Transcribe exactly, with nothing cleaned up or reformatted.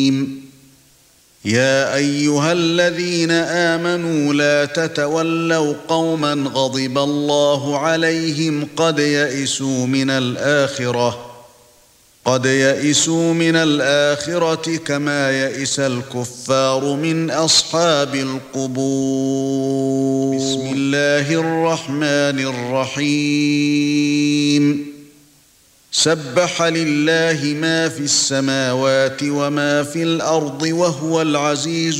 يا ايها الذين آمنوا لا تتولوا قوما غضب الله عليهم قد يئسوا من الآخرة قد يئسوا من الآخرة كما يئس الكفار من أصحاب القبور. بسم الله الرحمن الرحيم. سبح لله ما في السماوات وما في الأرض وهو العزيز